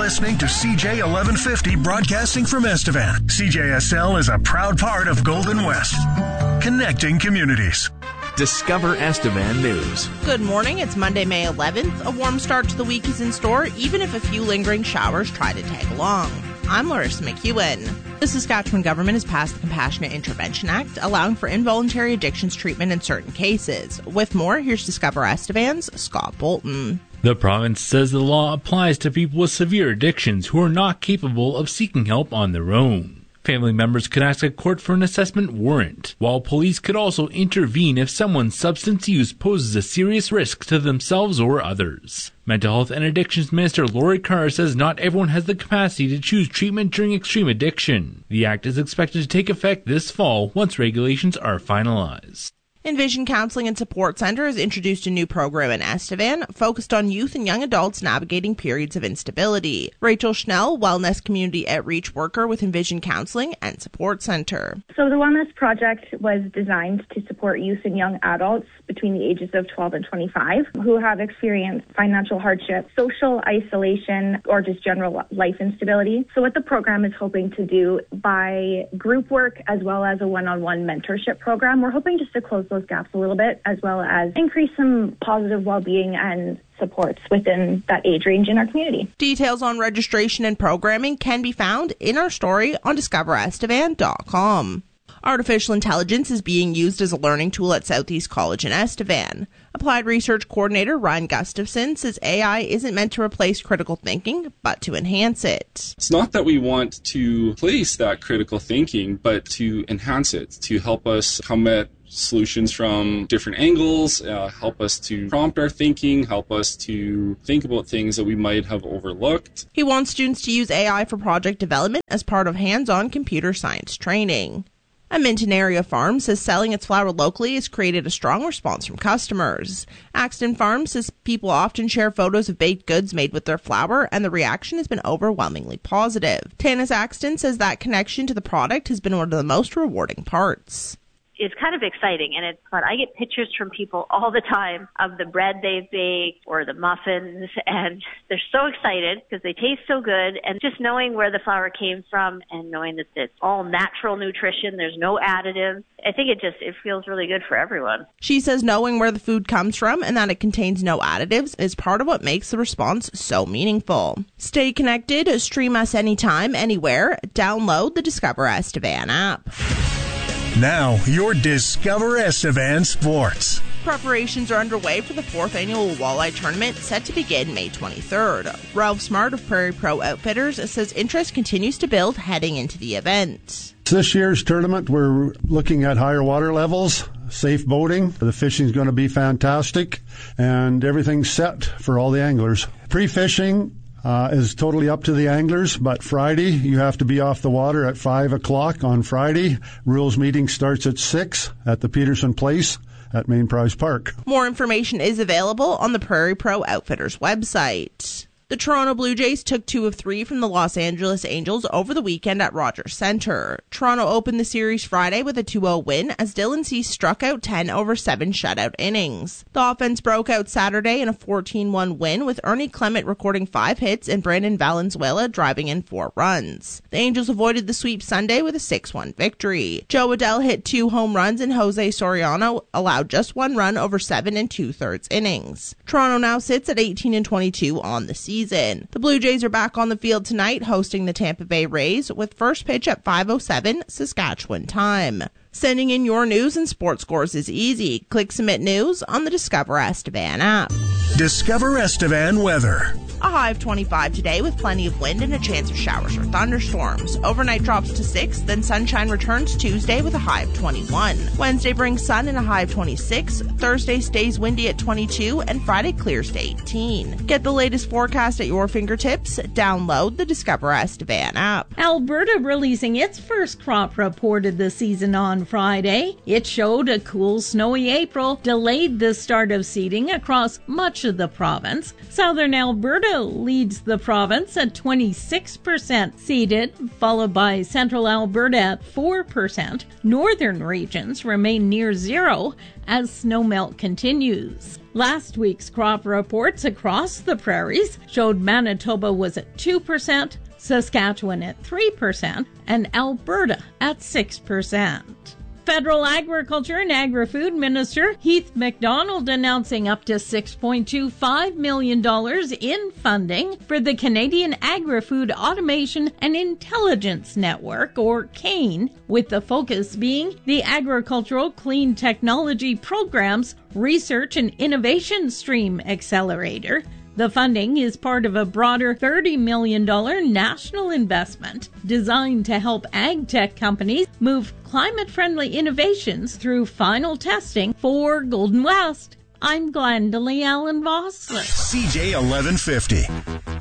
listening to CJ 1150 broadcasting from Estevan. CJSL is a proud part of Golden West, connecting communities. Discover Estevan News. Good morning. It's Monday, May 11th. A warm start to the week is in store, even if a few lingering showers try to tag along. I'm Larissa McEwen. The Saskatchewan government has passed the Compassionate Intervention Act, allowing for involuntary addictions treatment in certain cases. With more, here's Discover Estevan's Scott Bolton. The province says the law applies to people with severe addictions who are not capable of seeking help on their own. Family members could ask a court for an assessment warrant, while police could also intervene if someone's substance use poses a serious risk to themselves or others. Mental Health and Addictions Minister Lori Carr says not everyone has the capacity to choose treatment during extreme addiction. The act is expected to take effect this fall once regulations are finalized. Envision Counseling and Support Center has introduced a new program in Estevan focused on youth and young adults navigating periods of instability. Rachel Schnell, Wellness Community Outreach Worker with Envision Counseling and Support Center. So the Wellness Project was designed to support youth and young adults between the ages of 12 and 25 who have experienced financial hardship, social isolation, or just general life instability. So what the program is hoping to do by group work as well as a one-on-one mentorship program, we're hoping just to close those gaps a little bit, as well as increase some positive well-being and supports within that age range in our community. Details on registration and programming can be found in our story on discoverestevan.com. Artificial intelligence is being used as a learning tool at Southeast College in Estevan. Applied Research Coordinator Ryan Gustafson says AI isn't meant to replace critical thinking, but to enhance it. It's not that we want to replace that critical thinking, but to enhance it, to help us come at solutions from different angles, help us to prompt our thinking, help us to think about things that we might have overlooked. He wants students to use AI for project development as part of hands-on computer science training. A Minton Area farm says selling its flour locally has created a strong response from customers. Axton Farm says people often share photos of baked goods made with their flour, and the reaction has been overwhelmingly positive. Tanis Axton says that connection to the product has been one of the most rewarding parts. It's kind of exciting, and it's fun. I get pictures from people all the time of the bread they've baked or the muffins, and they're so excited because they taste so good, and just knowing where the flour came from and knowing that it's all natural nutrition, there's no additives. I think it feels really good for everyone. She says knowing where the food comes from and that it contains no additives is part of what makes the response so meaningful. Stay connected, stream us anytime, anywhere. Download the Discover Estevan app. Now, your Discover Estevan Sports. Preparations are underway for the 4th annual Walleye Tournament, set to begin May 23rd. Ralph Smart of Prairie Pro Outfitters says interest continues to build heading into the event. This year's tournament, we're looking at higher water levels, safe boating. The fishing is going to be fantastic, and everything's set for all the anglers. Pre-fishing is totally up to the anglers, but Friday, you have to be off the water at 5 o'clock on Friday. Rules meeting starts at 6 at the Peterson Place at Main Prize Park. More information is available on the Prairie Pro Outfitters website. The Toronto Blue Jays took 2 of 3 from the Los Angeles Angels over the weekend at Rogers Centre. Toronto opened the series Friday with a 2-0 win as Dylan Cease struck out 10 over 7 shutout innings. The offense broke out Saturday in a 14-1 win with Ernie Clement recording 5 hits and Brandon Valenzuela driving in 4 runs. The Angels avoided the sweep Sunday with a 6-1 victory. Joe Adell hit 2 home runs and Jose Soriano allowed just 1 run over 7 2/3 innings. Toronto now sits at 18-22 on the season. The Blue Jays are back on the field tonight hosting the Tampa Bay Rays with first pitch at 5:07 Saskatchewan time. Sending in your news and sports scores is easy. Click Submit News on the Discover Estevan app. Discover Estevan weather. A high of 25 today with plenty of wind and a chance of showers or thunderstorms. Overnight drops to 6, then sunshine returns Tuesday with a high of 21. Wednesday brings sun and a high of 26. Thursday stays windy at 22, and Friday clears to 18. Get the latest forecast at your fingertips. Download the Discover Estevan app. Alberta releasing its first crop report of the season on Friday. It showed a cool, snowy April delayed the start of seeding across much of the province. Southern Alberta leads the province at 26% seeded, followed by Central Alberta at 4%. Northern regions remain near zero as snowmelt continues. Last week's crop reports across the prairies showed Manitoba was at 2%, Saskatchewan at 3%, and Alberta at 6%. Federal Agriculture and Agri-Food Minister Heath MacDonald announcing up to $6.25 million in funding for the Canadian Agri-Food Automation and Intelligence Network, or CAIN, with the focus being the Agricultural Clean Technology Program's Research and Innovation Stream Accelerator. The funding is part of a broader $30 million national investment designed to help ag tech companies move climate-friendly innovations through final testing. For Golden West, I'm Glendalee Allen Voss. CJ 1150.